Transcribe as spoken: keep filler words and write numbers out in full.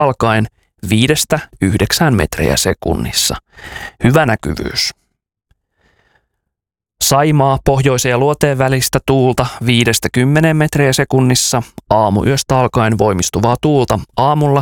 alkaen viidestä yhdeksään metriä sekunnissa. Hyvä näkyvyys. Saimaa pohjoisen ja luoteen välistä tuulta viidestä kymmeneen metriä sekunnissa. Aamuyöstä alkaen voimistuvaa tuulta aamulla